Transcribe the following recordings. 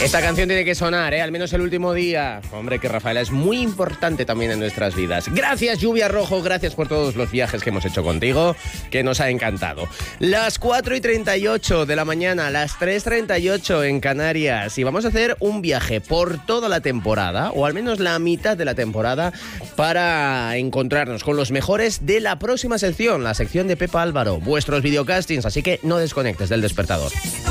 Esta canción tiene que sonar, al menos el último día. Hombre, que Rafaela es muy importante también en nuestras vidas. Gracias, Lluvia Rojo, gracias por todos los viajes que hemos hecho contigo, que nos ha encantado. Las 4:38 de la mañana, las 3:38 en Canarias. Y vamos a hacer un viaje por toda la temporada, o al menos la mitad de la temporada, para encontrarnos con los mejores de la próxima sección, la sección de Pepa Álvaro, vuestros videocastings, así que no desconectes del despertador.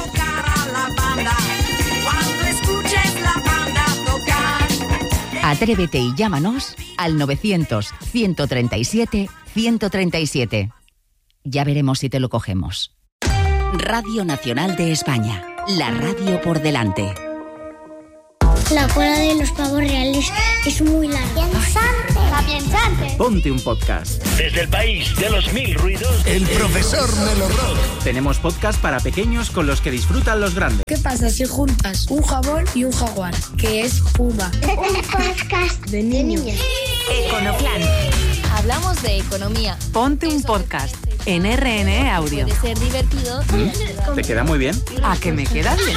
Atrévete y llámanos al 900-137-137. Ya veremos si te lo cogemos. Radio Nacional de España, la radio por delante. La cola de los pavos reales es muy larga. Piensante. Ponte un podcast. Desde el país de los mil ruidos, el profesor Melorrock. Tenemos podcast para pequeños con los que disfrutan los grandes. ¿Qué pasa si juntas un jabón y un jaguar? Que es Puma. Un podcast de niños. Econoplan. Hablamos de economía. Ponte un podcast en RNE Audio. Puede ser divertido. ¿Te queda muy bien? ¿A que me queda bien?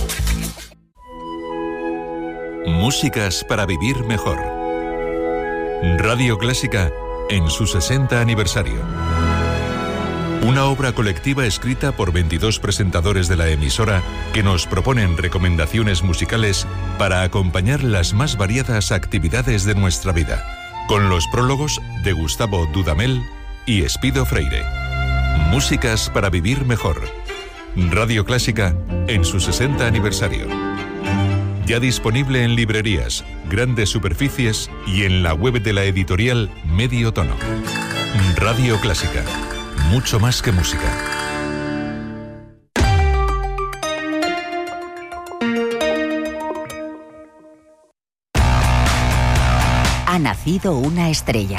Músicas para vivir mejor. Radio Clásica en su 60 aniversario. Una obra colectiva escrita por 22 presentadores de la emisora que nos proponen recomendaciones musicales para acompañar las más variadas actividades de nuestra vida. Con los prólogos de Gustavo Dudamel y Espido Freire. Músicas para vivir mejor. Radio Clásica en su 60 aniversario. Ya disponible en librerías, grandes superficies y en la web de la editorial Medio Tono. Radio Clásica. Mucho más que música. Ha nacido una estrella.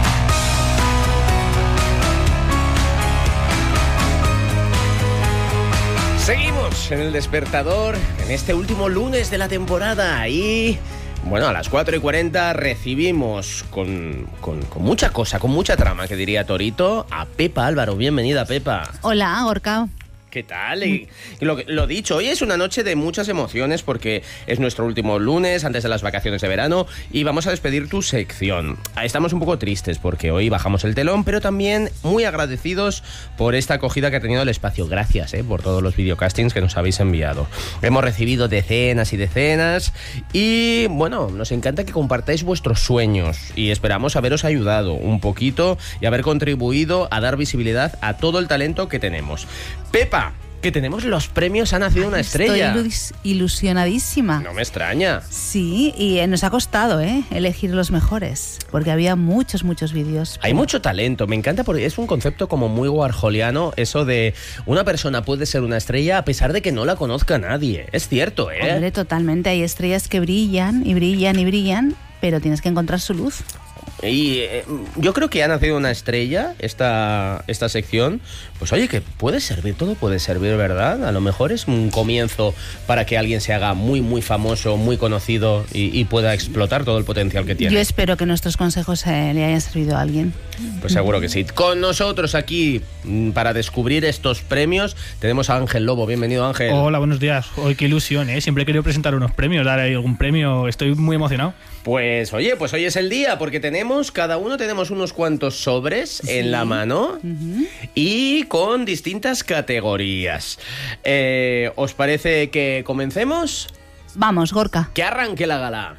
Seguimos en el despertador en este último lunes de la temporada y, bueno, a las 4:40 recibimos con mucha cosa, con mucha trama, que diría Torito, a Pepa Álvaro. Bienvenida, Pepa. Hola, Gorka. ¿Qué tal? Y lo dicho, hoy es una noche de muchas emociones porque es nuestro último lunes antes de las vacaciones de verano y vamos a despedir tu sección. Estamos un poco tristes porque hoy bajamos el telón, pero también muy agradecidos por esta acogida que ha tenido el espacio. Gracias por todos los videocastings que nos habéis enviado. Hemos recibido decenas y decenas y, bueno, nos encanta que compartáis vuestros sueños y esperamos haberos ayudado un poquito y haber contribuido a dar visibilidad a todo el talento que tenemos. Pepa, que tenemos los premios Ha nacido una estrella. Estoy ilusionadísima. No me extraña. Sí, y nos ha costado elegir los mejores, porque había muchos vídeos. Hay mucho talento, me encanta porque es un concepto como muy warholiano, eso de una persona puede ser una estrella a pesar de que no la conozca nadie. Es cierto, Hombre, totalmente, hay estrellas que brillan y brillan y brillan, pero tienes que encontrar su luz. Y yo creo que Ha nacido una estrella, esta sección, pues oye, que puede servir, todo puede servir, ¿verdad? A lo mejor es un comienzo para que alguien se haga muy, muy famoso, muy conocido y pueda explotar todo el potencial que tiene. Yo espero que nuestros consejos le hayan servido a alguien. Pues seguro que sí. Con nosotros aquí, para descubrir estos premios, tenemos a Ángel Lobo. Bienvenido, Ángel. Hola, buenos días. Hoy qué ilusión, Siempre he querido presentar unos premios, dar ahí algún premio. Estoy muy emocionado. Pues oye, hoy es el día, porque cada uno tenemos unos cuantos sobres en la mano y con distintas categorías. ¿Os parece que comencemos? Vamos, Gorka. Que arranque la gala.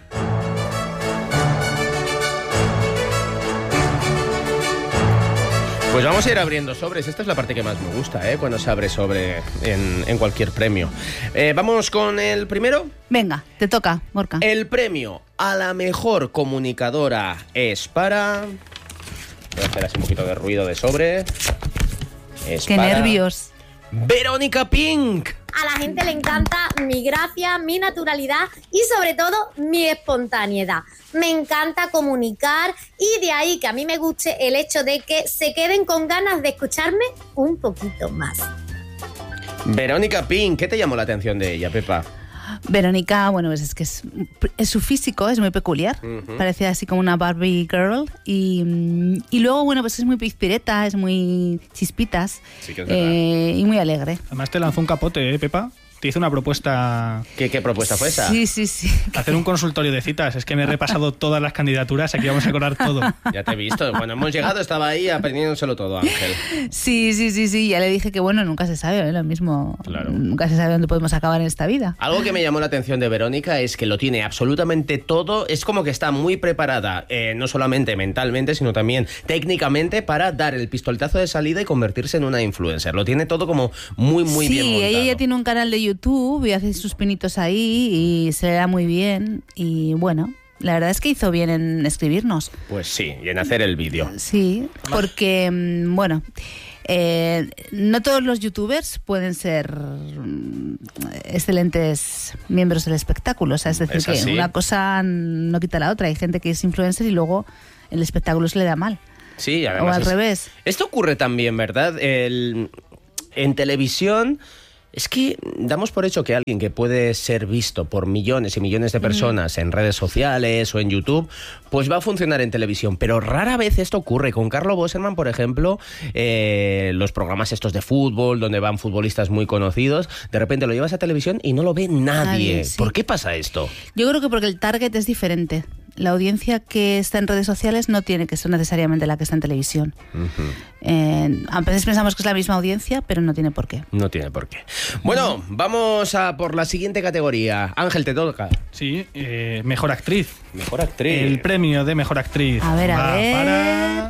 Pues vamos a ir abriendo sobres. Esta es la parte que más me gusta, cuando se abre sobre en cualquier premio. ¿Vamos con el primero? Venga, te toca, Gorka. El premio a la mejor comunicadora es para... Voy a hacer así un poquito de ruido de sobre. ¡Qué nervios! Verónica Pink. A la gente le encanta mi gracia, mi naturalidad y sobre todo mi espontaneidad. Me encanta comunicar y de ahí que a mí me guste el hecho de que se queden con ganas de escucharme un poquito más. Verónica Pink, ¿qué te llamó la atención de ella, Pepa? Verónica, bueno, pues es que es su físico es muy peculiar, parece así como una Barbie girl y luego, bueno, pues es muy pizpireta, es muy chispitas, sí, que es verdad. Y muy alegre. Además te lanzó un capote, Pepa. te hice una propuesta. ¿Qué propuesta fue esa? Sí. Hacer un consultorio de citas. Es que me he repasado todas las candidaturas, aquí vamos a acordar todo. Ya te he visto. Cuando hemos llegado estaba ahí aprendiéndoselo todo, Ángel. Sí. Ya le dije que bueno, nunca se sabe, lo mismo. Claro. Nunca se sabe dónde podemos acabar en esta vida. Algo que me llamó la atención de Verónica es que lo tiene absolutamente todo. Es como que está muy preparada, no solamente mentalmente, sino también técnicamente para dar el pistoletazo de salida y convertirse en una influencer. Lo tiene todo como muy bien montado. Sí, ella ya tiene un canal de YouTube y hace sus pinitos ahí y se le da muy bien. Y bueno, la verdad es que hizo bien en escribirnos. Pues sí, y en hacer el vídeo. Sí, porque, bueno, no todos los youtubers pueden ser excelentes miembros del espectáculo. O sea, es decir, ¿Es así? que una cosa no quita la otra. Hay gente que es influencer y luego el espectáculo se le da mal. Sí, además o al revés. Esto ocurre también, ¿verdad? En televisión es que damos por hecho que alguien que puede ser visto por millones y millones de personas en redes sociales o en YouTube, pues va a funcionar en televisión. Pero rara vez esto ocurre. Con Carlo Boserman, por ejemplo, los programas estos de fútbol, donde van futbolistas muy conocidos, de repente lo llevas a televisión y no lo ve nadie. Sí. ¿Por qué pasa esto? Yo creo que porque el target es diferente. La audiencia que está en redes sociales no tiene que ser necesariamente la que está en televisión. A veces pensamos que es la misma audiencia, pero no tiene por qué. No tiene por qué. Bueno, vamos a por la siguiente categoría. Ángel, te toca. Sí, mejor actriz. Mejor actriz. El premio de mejor actriz A ver. para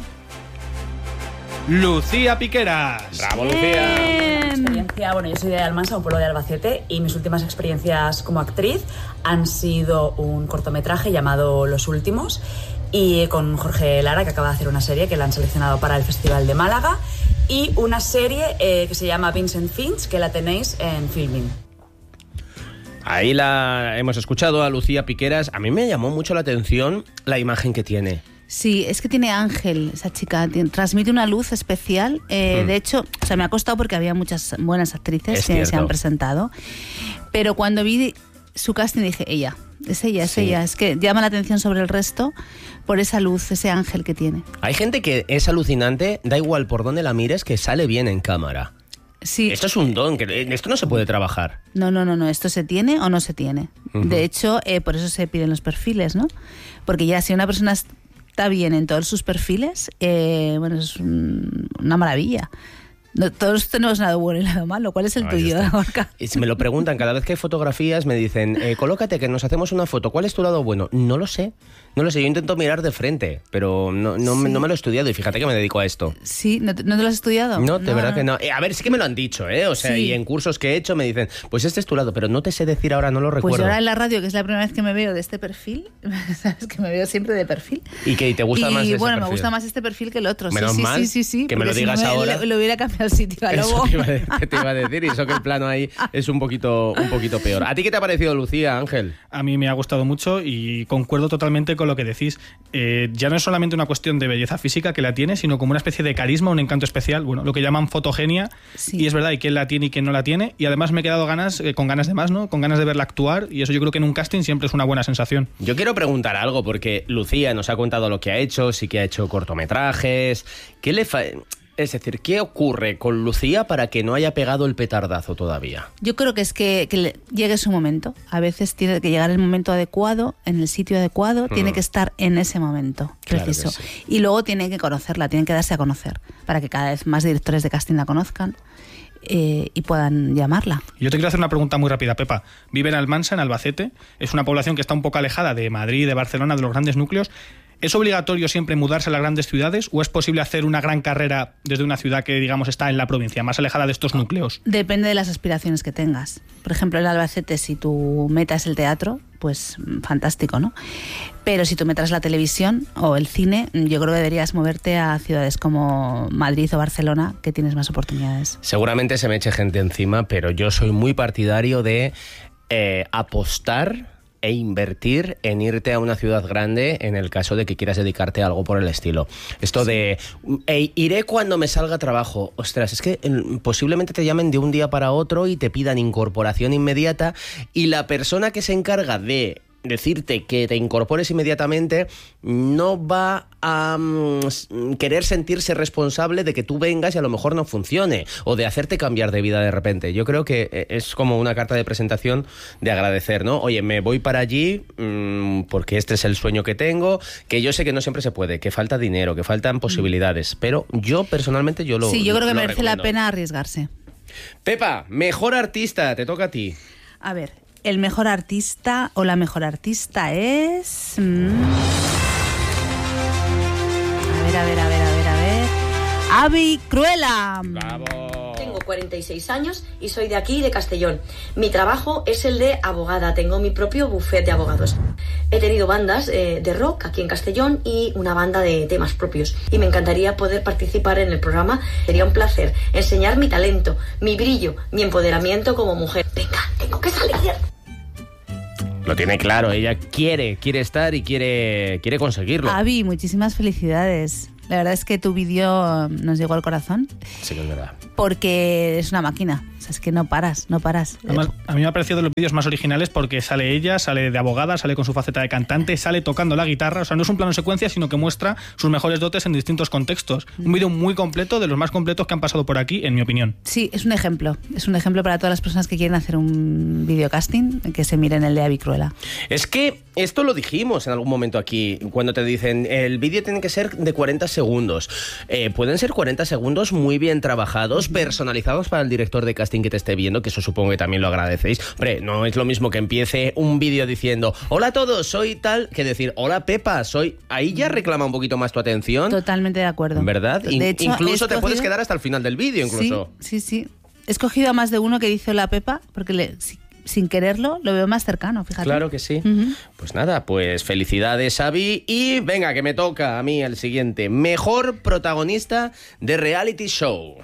Lucía Piqueras. ¡Bravo, Lucía! Bueno, yo soy de Almansa, un pueblo de Albacete, y mis últimas experiencias como actriz han sido un cortometraje llamado Los Últimos, y con Jorge Lara, que acaba de hacer una serie que la han seleccionado para el Festival de Málaga, y una serie que se llama Vincent Finch, que la tenéis en Filmin. Ahí la hemos escuchado a Lucía Piqueras. A mí me llamó mucho la atención la imagen que tiene. Sí, es que tiene ángel esa chica, transmite una luz especial. De hecho, o sea, me ha costado porque había muchas buenas actrices que se han presentado. Pero cuando vi su casting dije, ella. Es ella. Es que llama la atención sobre el resto por esa luz, ese ángel que tiene. Hay gente que es alucinante, da igual por dónde la mires, que sale bien en cámara. Sí. Esto es un don, que esto no se puede trabajar. No, esto se tiene o no se tiene. De hecho, por eso se piden los perfiles, ¿no? Porque ya si una persona está bien en todos sus perfiles, bueno, es una maravilla. No, todos tenemos lado bueno y lado malo. ¿Cuál es el tuyo, Gorka? Y si me lo preguntan, cada vez que hay fotografías me dicen, colócate que nos hacemos una foto. ¿Cuál es tu lado bueno? No lo sé. Yo intento mirar de frente, pero no me lo he estudiado y fíjate que me dedico a esto. Sí, ¿no te lo has estudiado? No, de verdad que no. A ver, sí que me lo han dicho, O sea, y en cursos que he hecho me dicen, pues este es tu lado, pero no te sé decir ahora, no lo recuerdo. Pues ahora en la radio, que es la primera vez que me veo de este perfil, sabes que me veo siempre de perfil. ¿Y que te gusta más ese bueno, perfil? me gusta más este perfil que el otro. Menos mal sí. que me lo digas ahora. Lo hubiera cambiado el sitio a luego. Eso te iba a decir, y eso que el plano ahí es un poquito peor. ¿A ti qué te ha parecido, Lucía, Ángel? A mí me ha gustado mucho y concuerdo totalmente con lo que decís. Ya no es solamente una cuestión de belleza física que la tiene, sino como una especie de carisma, un encanto especial, bueno, lo que llaman fotogenia, y es verdad, y quién la tiene y quién no la tiene, y además me he quedado con ganas de más, ¿no? Con ganas de verla actuar, y eso yo creo que en un casting siempre es una buena sensación. Yo quiero preguntar algo, porque Lucía nos ha contado lo que ha hecho, sí que ha hecho cortometrajes. Es decir, ¿qué ocurre con Lucía para que no haya pegado el petardazo todavía? Yo creo que es que llegue su momento. A veces tiene que llegar el momento adecuado, en el sitio adecuado, tiene que estar en ese momento preciso. Claro que sí. Y luego tiene que conocerla, tiene que darse a conocer, para que cada vez más directores de casting la conozcan y puedan llamarla. Yo te quiero hacer una pregunta muy rápida, Pepa. Vive en Almansa, en Albacete. Es una población que está un poco alejada de Madrid, de Barcelona, de los grandes núcleos. ¿Es obligatorio siempre mudarse a las grandes ciudades o es posible hacer una gran carrera desde una ciudad que, digamos, está en la provincia, más alejada de estos núcleos? Depende de las aspiraciones que tengas. Por ejemplo, en Albacete, si tu meta es el teatro, pues fantástico, ¿no? Pero si tu meta es la televisión o el cine, yo creo que deberías moverte a ciudades como Madrid o Barcelona, que tienes más oportunidades. Seguramente se me eche gente encima, pero yo soy muy partidario de apostar e invertir en irte a una ciudad grande en el caso de que quieras dedicarte a algo por el estilo. Esto de iré cuando me salga trabajo. Ostras, es que posiblemente te llamen de un día para otro y te pidan incorporación inmediata, y la persona que se encarga de decirte que te incorpores inmediatamente no va a querer sentirse responsable de que tú vengas y a lo mejor no funcione, o de hacerte cambiar de vida de repente. Yo creo que es como una carta de presentación de agradecer, ¿no? Oye, me voy para allí porque este es el sueño que tengo, que yo sé que no siempre se puede, que falta dinero, que faltan posibilidades, pero yo personalmente yo Sí, yo creo que merece recomiendo. la pena arriesgarse. Pepa, mejor artista, te toca a ti. A ver, el mejor artista o la mejor artista es... A ver. Avi Cruella. ¡Bravo! Tengo 46 años y soy de aquí, de Castellón. Mi trabajo es el de abogada. Tengo mi propio bufete de abogados. He tenido bandas de rock aquí en Castellón y una banda de temas propios. Y me encantaría poder participar en el programa. Sería un placer enseñar mi talento, mi brillo, mi empoderamiento como mujer. Venga, tengo que salir. Lo tiene claro, ella quiere estar y quiere conseguirlo. Avi, muchísimas felicidades. La verdad es que tu vídeo nos llegó al corazón. Sí que es verdad. Porque es una máquina. O sea, es que no paras. Además, a mí me ha parecido de los vídeos más originales porque sale ella, sale de abogada, sale con su faceta de cantante, sale tocando la guitarra. O sea, no es un plano secuencia, sino que muestra sus mejores dotes en distintos contextos. Un vídeo muy completo, de los más completos que han pasado por aquí, en mi opinión. Sí, es un ejemplo. Es un ejemplo para todas las personas que quieren hacer un videocasting, que se miren el de Avi Cruella. Es que esto lo dijimos en algún momento aquí, cuando te dicen el vídeo tiene que ser de 40 segundos. Pueden ser 40 segundos muy bien trabajados, personalizados para el director de casting que te esté viendo, que eso supongo que también lo agradecéis. Hombre, no es lo mismo que empiece un vídeo diciendo hola a todos, soy tal, que decir hola Pepa, soy... Ahí ya reclama un poquito más tu atención. Totalmente de acuerdo. ¿Verdad? De hecho, incluso te puedes quedar hasta el final del vídeo, incluso. Sí. He escogido a más de uno que dice hola Pepa, porque sin quererlo lo veo más cercano, fíjate. Claro que sí. Pues nada, pues felicidades, Avi. Y venga, que me toca a mí el siguiente. Mejor protagonista de reality show.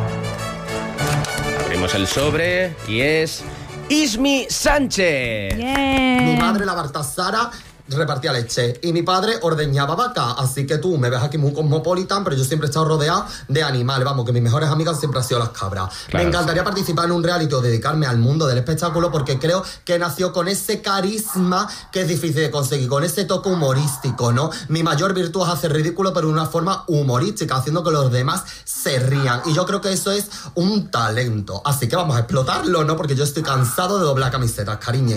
Abrimos el sobre y es Ismi Sánchez. Mi madre, la Baltasara, repartía leche y mi padre ordeñaba vaca, así que tú me ves aquí muy cosmopolitan, pero yo siempre he estado rodeado de animales, vamos, que mis mejores amigas siempre han sido las cabras. Claro. Me encantaría participar en un reality o dedicarme al mundo del espectáculo porque creo que nació con ese carisma que es difícil de conseguir, con ese toque humorístico, ¿no? Mi mayor virtud es hacer ridículo, pero de una forma humorística, haciendo que los demás se rían, y yo creo que eso es un talento, así que vamos a explotarlo, ¿no? Porque yo estoy cansado de doblar camisetas, cariñe.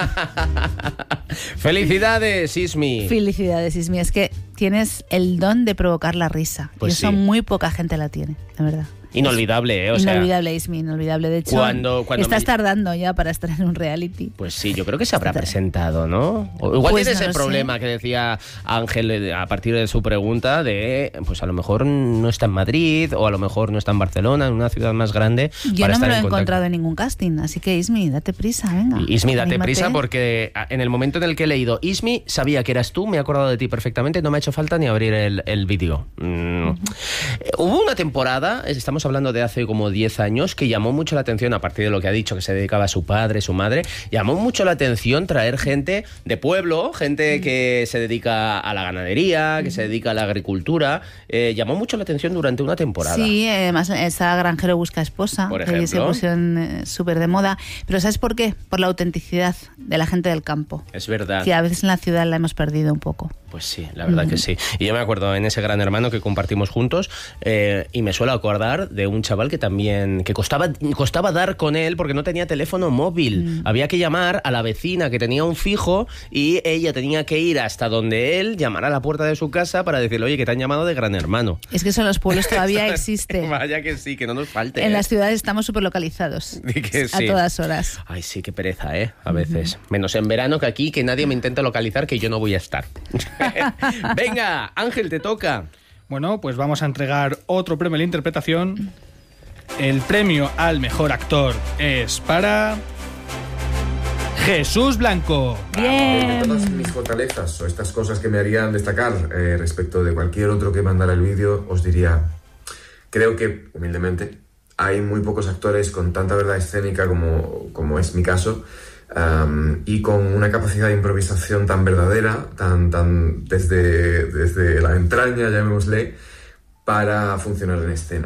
Felicidades, Ismi. Felicidades, Ismi. Es que tienes el don de provocar la risa. Pues y eso sí. Muy poca gente la tiene, de verdad. Inolvidable, ¿eh? Inolvidable, Ismi, inolvidable. De hecho, cuando estás tardando ya para estar en un reality. Pues sí, yo creo que se habrá presentado, ¿no? O igual Pues tiene no ese lo problema que decía Ángel a partir de su pregunta de, pues a lo mejor no está en Madrid o a lo mejor no está en Barcelona, en una ciudad más grande. Yo para no me estar lo he en contacto. encontrado en ningún casting, así que Ismi, date prisa, venga. Ismi, date anímate. prisa porque en el momento en el que he leído Ismi, sabía que eras tú, me he acordado de ti perfectamente, no me ha hecho falta ni abrir el vídeo. Hubo una temporada, estamos hablando de hace como 10 años, que llamó mucho la atención, a partir de lo que ha dicho, que se dedicaba a su padre, su madre, llamó mucho la atención traer gente de pueblo, gente que se dedica a la ganadería, que se dedica a la agricultura, llamó mucho la atención durante una temporada. Sí, además esa Granjero busca esposa, por que ahí se ejemplo, pusieron súper de moda, pero ¿sabes por qué? Por la autenticidad de la gente del campo. Es verdad. Que a veces en la ciudad la hemos perdido un poco. Pues sí, la verdad que sí. Y yo me acuerdo en ese Gran Hermano que compartimos juntos, y me suelo acordar de un chaval que también, que costaba dar con él porque no tenía teléfono móvil. Había que llamar a la vecina que tenía un fijo y ella tenía que ir hasta donde él, llamar a la puerta de su casa para decirle, oye, que te han llamado de Gran Hermano. Es que eso en los pueblos todavía existe. Vaya que sí, que no nos falte. En las ciudades estamos súper localizados. A todas horas. Ay, sí, qué pereza, a veces. Menos en verano, que aquí, que nadie me intenta localizar, que yo no voy a estar. Venga, Ángel, te toca. Bueno, pues vamos a entregar otro premio a la interpretación. El premio al mejor actor es para Jesús Blanco. De todas mis fortalezas o estas cosas que me harían destacar respecto de cualquier otro que mandara el vídeo, os diría, creo que, humildemente, hay muy pocos actores con tanta verdad escénica como es mi caso, y con una capacidad de improvisación tan verdadera, tan desde la entraña, llamémosle, para funcionar en escena.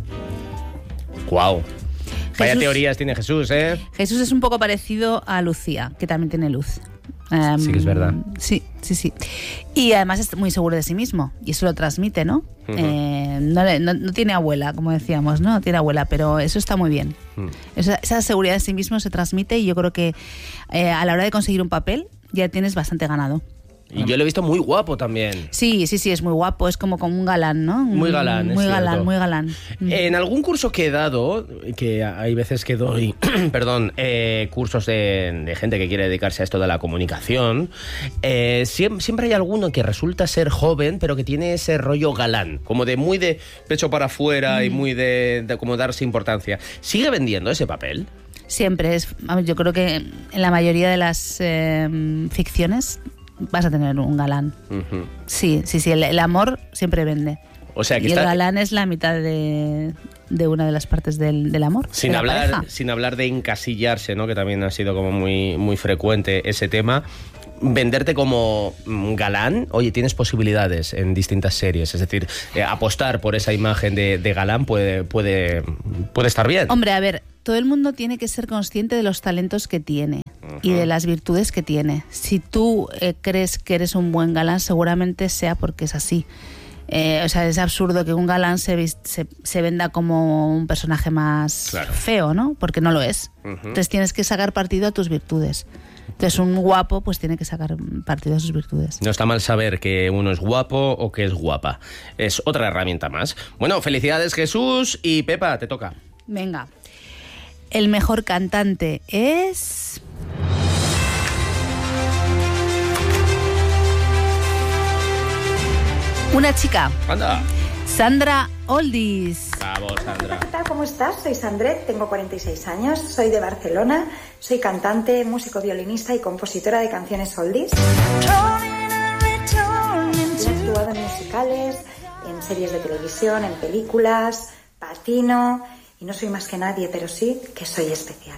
Guau. Vaya teorías tiene Jesús, ¿eh? Jesús es un poco parecido a Lucía, que también tiene luz. Sí que es verdad. Sí. Y además es muy seguro de sí mismo y eso lo transmite, ¿no? No tiene abuela, como decíamos, ¿no? No tiene abuela, pero eso está muy bien. Esa seguridad de sí mismo se transmite y yo creo que a la hora de conseguir un papel ya tienes bastante ganado. Y yo lo he visto muy guapo también. Sí, es muy guapo, es como un galán, ¿no? Muy galán, muy galán. En algún curso que he dado, que hay veces que doy, cursos de gente que quiere dedicarse a esto de la comunicación, siempre hay alguno que resulta ser joven, pero que tiene ese rollo galán, como de muy de pecho para afuera y muy de como darse importancia. ¿Sigue vendiendo ese papel? Siempre, yo creo que en la mayoría de las ficciones vas a tener un galán. Sí, el amor siempre vende. O sea que y el galán es la mitad de una de las partes del amor. Sin hablar de encasillarse, ¿no? Que también ha sido como muy, muy frecuente ese tema. Venderte como galán, oye, tienes posibilidades en distintas series. Es decir, apostar por esa imagen de galán puede estar bien. Hombre, a ver, todo el mundo tiene que ser consciente de los talentos que tiene y de las virtudes que tiene. Si tú crees que eres un buen galán, seguramente sea porque es así. O sea, es absurdo que un galán se venda como un personaje más feo, ¿no? Porque no lo es. Entonces tienes que sacar partido a tus virtudes. Entonces un guapo pues tiene que sacar partido de sus virtudes. No está mal saber que uno es guapo o que es guapa. Es otra herramienta más. Bueno, felicidades Jesús y Pepa, te toca. Venga. El mejor cantante es... una chica. ¡Anda! Sandra Oldis. Vamos, Sandra. ¿Qué tal? ¿Cómo estás? Soy Sandret, tengo 46 años, soy de Barcelona, soy cantante, músico, violinista y compositora de canciones oldies. He actuado en musicales, en series de televisión, en películas, patino, y no soy más que nadie, pero sí que soy especial.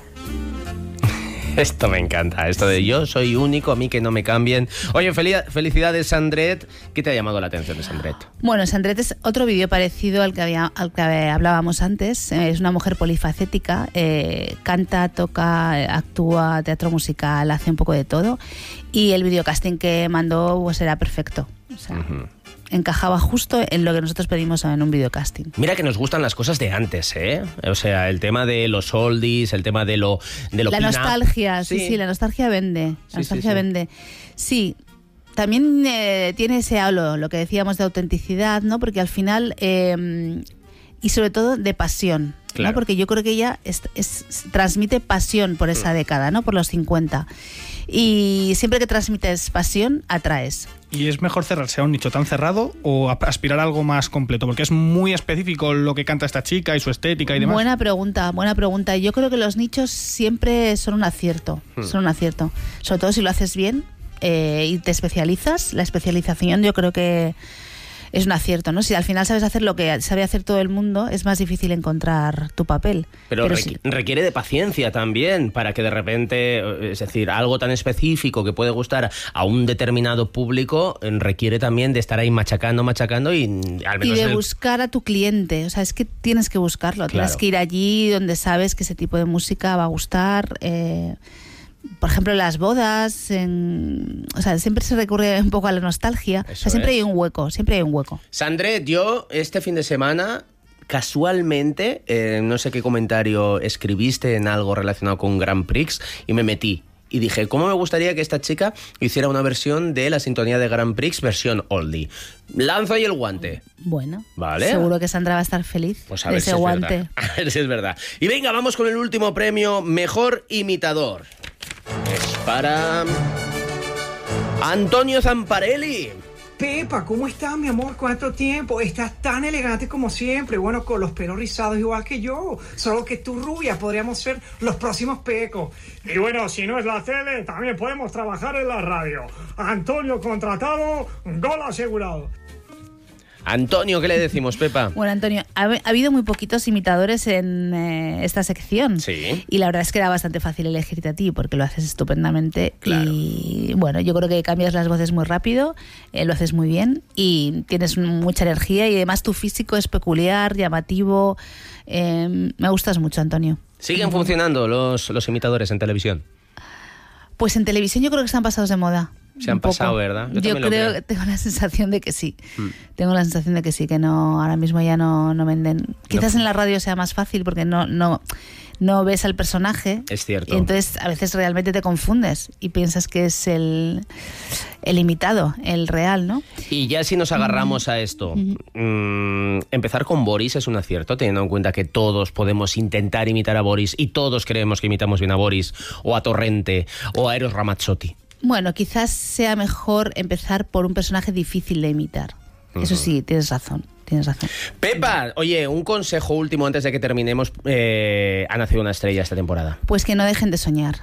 Esto me encanta, esto de yo soy único, a mí que no me cambien. Oye, felicidades, Sandret. ¿Qué te ha llamado la atención de Sandret? Bueno, Sandret es otro vídeo parecido al que hablábamos antes. Es una mujer polifacética, canta, toca, actúa, teatro musical, hace un poco de todo. Y el videocasting que mandó pues era perfecto. O sea, encajaba justo en lo que nosotros pedimos en un videocasting. Mira que nos gustan las cosas de antes, ¿eh? O sea, el tema de los oldies, el tema de lo la nostalgia, sí, la nostalgia vende. La nostalgia vende. Sí, también tiene ese halo, lo que decíamos de autenticidad, ¿no? Porque al final, y sobre todo de pasión, ¿no? Porque yo creo que ella transmite pasión por esa década, ¿no? Por los 50. Y siempre que transmites pasión, atraes. ¿Y es mejor cerrarse a un nicho tan cerrado o aspirar a algo más completo? Porque es muy específico lo que canta esta chica y su estética y demás. Buena pregunta. Yo creo que los nichos siempre son un acierto. Son un acierto. Sobre todo si lo haces bien y te especializas. La especialización yo creo que es un acierto, ¿no? Si al final sabes hacer lo que sabe hacer todo el mundo, es más difícil encontrar tu papel. Pero requiere de paciencia también, para que de repente, es decir, algo tan específico que puede gustar a un determinado público, requiere también de estar ahí machacando y al menos... Y de buscar a tu cliente, o sea, es que tienes que buscarlo, tienes que ir allí donde sabes que ese tipo de música va a gustar... Por ejemplo, en las bodas, o sea, siempre se recurre un poco a la nostalgia. O sea, siempre hay un hueco. Sandret, yo este fin de semana, casualmente, no sé qué comentario escribiste en algo relacionado con Grand Prix y me metí. Y dije, ¿cómo me gustaría que esta chica hiciera una versión de la sintonía de Grand Prix, versión oldie? Lanzo ahí el guante. Bueno, ¿vale? Seguro que Sandra va a estar feliz pues a ver de ese si guante. Es verdad. A ver si es verdad. Y venga, vamos con el último premio, Mejor Imitador. Es para Antonio Zamparelli. Pepa, ¿cómo estás, mi amor? ¿Cuánto tiempo? Estás tan elegante como siempre. Bueno, con los pelos rizados igual que yo. Solo que tú, rubia, podríamos ser los próximos Pecos. Y bueno, si no es la tele, también podemos trabajar en la radio. Antonio contratado, gol asegurado. Antonio, ¿qué le decimos, Pepa? Bueno, Antonio, ha habido muy poquitos imitadores en esta sección. Sí. Y la verdad es que era bastante fácil elegirte a ti, porque lo haces estupendamente. Claro. Y bueno, yo creo que cambias las voces muy rápido, lo haces muy bien y tienes mucha energía y además tu físico es peculiar, llamativo. Me gustas mucho, Antonio. ¿Siguen funcionando los imitadores en televisión? Pues en televisión yo creo que están pasados de moda. Se han pasado, ¿verdad? Yo creo, tengo la sensación de que sí. Tengo la sensación de que sí, que no, ahora mismo ya no venden. Quizás en la radio sea más fácil porque no ves al personaje. Es cierto. Y entonces a veces realmente te confundes y piensas que es el imitado, el real, ¿no? Y ya si nos agarramos a esto, empezar con Boris es un acierto, teniendo en cuenta que todos podemos intentar imitar a Boris y todos creemos que imitamos bien a Boris o a Torrente o a Eros Ramazzotti. Bueno, quizás sea mejor empezar por un personaje difícil de imitar. Eso sí, tienes razón. Pepa, oye, un consejo último antes de que terminemos. Ha nacido una estrella esta temporada. Pues que no dejen de soñar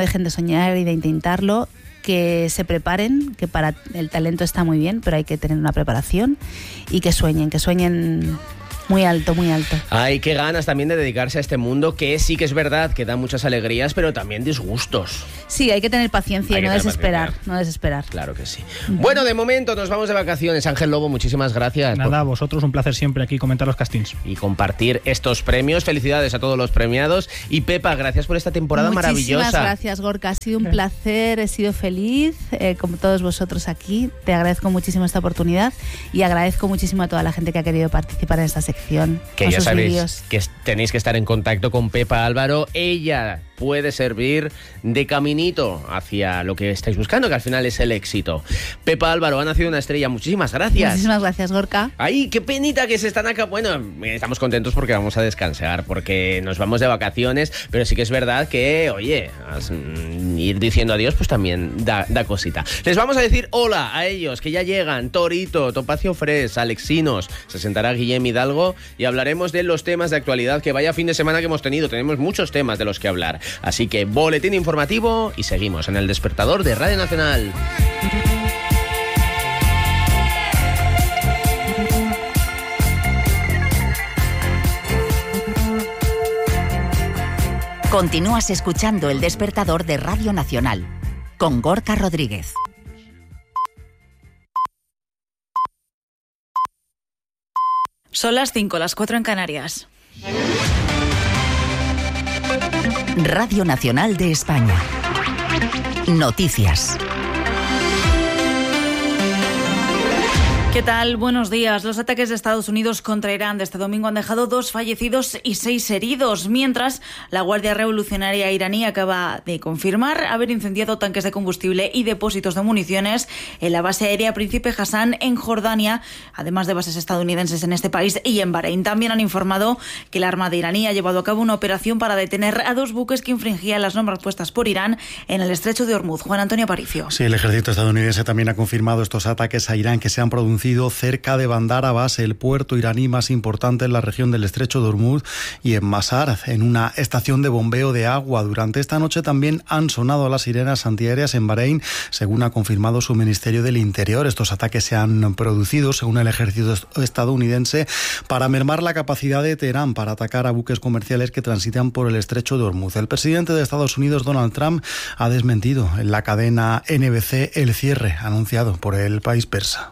y de intentarlo, que se preparen, que para el talento está muy bien, pero hay que tener una preparación y que sueñen muy alto, muy alto. Ay, qué ganas también de dedicarse a este mundo, que sí que es verdad que da muchas alegrías, pero también disgustos. Sí, hay que tener paciencia y no desesperar. Claro que sí. Bueno, de momento nos vamos de vacaciones. Ángel Lobo, muchísimas gracias. Nada, vosotros, un placer siempre aquí comentar los castings. Y compartir estos premios. Felicidades a todos los premiados. Y Pepa, gracias por esta temporada maravillosa. Muchísimas gracias, Gorka. Ha sido un placer, he sido feliz, como todos vosotros aquí. Te agradezco muchísimo esta oportunidad y agradezco muchísimo a toda la gente que ha querido participar en esta sección. Que ya sabéis que tenéis que estar en contacto con Pepa Álvaro. Ella puede servir de caminito hacia lo que estáis buscando, que al final es el éxito. Pepa Álvaro, ha nacido una estrella. Muchísimas gracias. Muchísimas gracias, Gorka. Ay, qué penita que se están acá. Bueno, estamos contentos porque vamos a descansar, porque nos vamos de vacaciones, pero sí que es verdad que, oye, ir diciendo adiós pues también da cosita. Les vamos a decir hola a ellos, que ya llegan. Torito, Topacio Fres, Alexinos, se sentará Guillem Hidalgo y hablaremos de los temas de actualidad. Que vaya fin de semana que hemos tenido. Tenemos muchos temas de los que hablar. Así que boletín informativo y seguimos en El Despertador de Radio Nacional. Continúas escuchando El Despertador de Radio Nacional con Gorka Rodríguez. Son las 5, las 4 en Canarias. Radio Nacional de España. Noticias. ¿Qué tal? Buenos días. Los ataques de Estados Unidos contra Irán de este domingo han dejado 2 fallecidos y 6 heridos, mientras la Guardia Revolucionaria iraní acaba de confirmar haber incendiado tanques de combustible y depósitos de municiones en la base aérea Príncipe Hassan en Jordania, además de bases estadounidenses en este país y en Bahrein. También han informado que la Armada iraní ha llevado a cabo una operación para detener a 2 buques que infringían las normas puestas por Irán en el estrecho de Hormuz. Juan Antonio Aparicio. Sí, el ejército estadounidense también ha confirmado estos ataques a Irán que se han producido cerca de Bandar Abbas, el puerto iraní más importante en la región del estrecho de Hormuz, y en Masar, en una estación de bombeo de agua. Durante esta noche también han sonado las sirenas antiaéreas en Bahrein, según ha confirmado su Ministerio del Interior. Estos ataques se han producido, según el ejército estadounidense, para mermar la capacidad de Teherán para atacar a buques comerciales que transitan por el estrecho de Hormuz. El presidente de Estados Unidos, Donald Trump, ha desmentido en la cadena NBC el cierre anunciado por el país persa.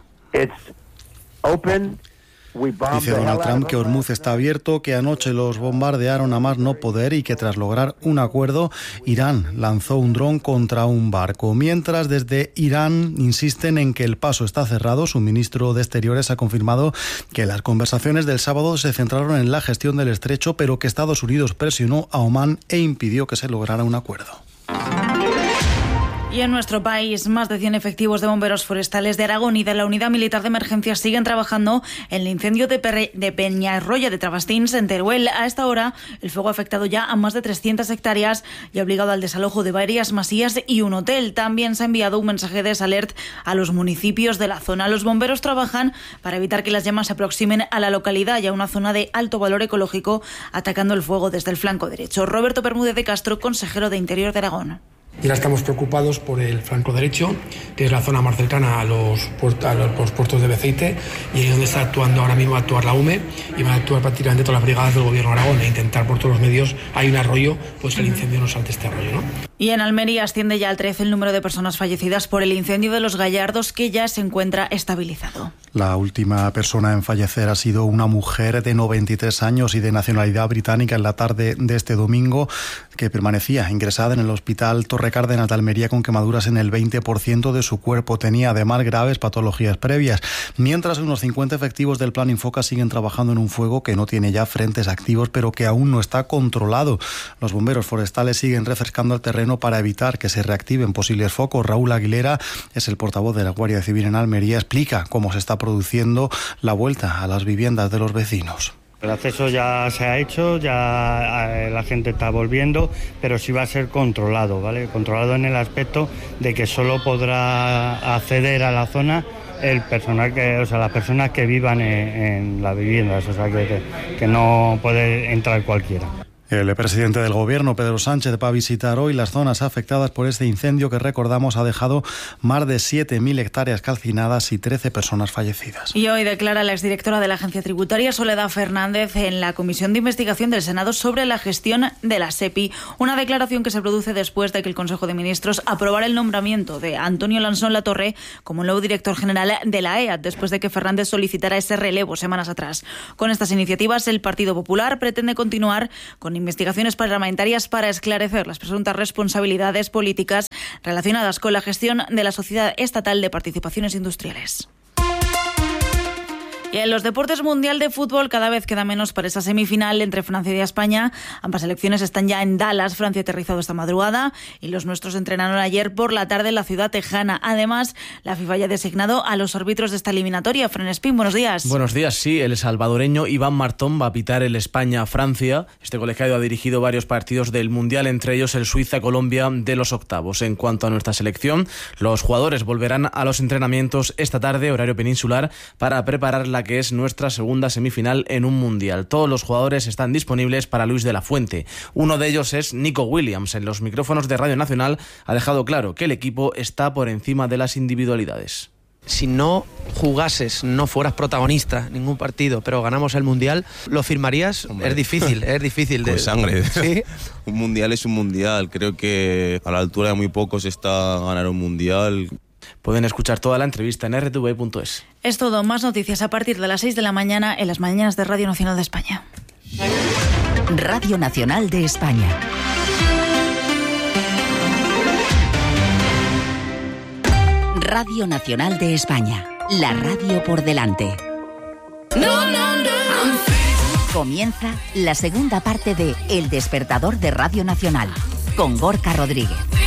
Dice Donald Trump que Hormuz está abierto, que anoche los bombardearon a más no poder y que tras lograr un acuerdo, Irán lanzó un dron contra un barco. Mientras, desde Irán insisten en que el paso está cerrado. Su ministro de Exteriores ha confirmado que las conversaciones del sábado se centraron en la gestión del estrecho, pero que Estados Unidos presionó a Omán e impidió que se lograra un acuerdo. Y en nuestro país, más de 100 efectivos de bomberos forestales de Aragón y de la Unidad Militar de Emergencias siguen trabajando en el incendio de Peñarroya de Trabastins, en Teruel. A esta hora, el fuego ha afectado ya a más de 300 hectáreas y ha obligado al desalojo de varias masías y un hotel. También se ha enviado un mensaje de alert a los municipios de la zona. Los bomberos trabajan para evitar que las llamas se aproximen a la localidad y a una zona de alto valor ecológico, atacando el fuego desde el flanco derecho. Roberto Bermúdez de Castro, consejero de Interior de Aragón. Y ahora estamos preocupados por el flanco derecho, que es la zona más cercana a los puertos de Beceite, y ahí es donde está actuando ahora mismo la UME, y van a actuar prácticamente todas las brigadas del Gobierno de Aragón e intentar por todos los medios, hay un arroyo, pues el incendio no salte este arroyo, ¿no? Y en Almería asciende ya al 13 el número de personas fallecidas por el incendio de Los Gallardos, que ya se encuentra estabilizado. La última persona en fallecer ha sido una mujer de 93 años y de nacionalidad británica en la tarde de este domingo, que permanecía ingresada en el hospital Torre Cárdenas de Almería con quemaduras en el 20% de su cuerpo. Tenía además graves patologías previas. Mientras unos 50 efectivos del Plan Infoca siguen trabajando en un fuego que no tiene ya frentes activos, pero que aún no está controlado. Los bomberos forestales siguen refrescando el terreno para evitar que se reactiven posibles focos. Raúl Aguilera es el portavoz de la Guardia Civil en Almería. Explica cómo se está produciendo la vuelta a las viviendas de los vecinos. El acceso ya se ha hecho, ya la gente está volviendo, pero sí va a ser controlado, ¿vale? Controlado en el aspecto de que solo podrá acceder a la zona el personal las personas que vivan en las viviendas, o sea que no puede entrar cualquiera. El presidente del Gobierno, Pedro Sánchez, va a visitar hoy las zonas afectadas por este incendio que, recordamos, ha dejado más de 7.000 hectáreas calcinadas y 13 personas fallecidas. Y hoy declara la exdirectora de la Agencia Tributaria, Soledad Fernández, en la Comisión de Investigación del Senado sobre la gestión de la SEPI. Una declaración que se produce después de que el Consejo de Ministros aprobara el nombramiento de Antonio Lansón Latorre como nuevo director general de la EAT, después de que Fernández solicitara ese relevo semanas atrás. Con estas iniciativas, el Partido Popular pretende continuar con investigaciones parlamentarias para esclarecer las presuntas responsabilidades políticas relacionadas con la gestión de la Sociedad Estatal de Participaciones Industriales. Y en los deportes, Mundial de Fútbol, cada vez queda menos para esa semifinal entre Francia y España. Ambas selecciones están ya en Dallas. Francia ha aterrizado esta madrugada y los nuestros entrenaron ayer por la tarde en la ciudad tejana. Además, la FIFA ya ha designado a los árbitros de esta eliminatoria. Fran Espín, buenos días. Buenos días, sí. El salvadoreño Iván Martón va a pitar el España-Francia. Este colegiado ha dirigido varios partidos del Mundial, entre ellos el Suiza-Colombia de los octavos. En cuanto a nuestra selección, los jugadores volverán a los entrenamientos esta tarde, horario peninsular, para preparar la que es nuestra segunda semifinal en un mundial. Todos los jugadores están disponibles para Luis de la Fuente. Uno de ellos es Nico Williams. En los micrófonos de Radio Nacional ha dejado claro que el equipo está por encima de las individualidades. Si no jugases, no fueras protagonista en ningún partido, pero ganamos el Mundial, ¿lo firmarías? Hombre. Es difícil. Con sangre. ¿Sí? Un Mundial es un Mundial. Creo que a la altura de muy pocos está ganar un Mundial. Pueden escuchar toda la entrevista en rtv.es. Es todo. Más noticias a partir de las 6 de la mañana en las mañanas de Radio Nacional de España. Radio Nacional de España. Radio Nacional de España. La radio por delante. Comienza la segunda parte de El Despertador de Radio Nacional con Gorka Rodríguez.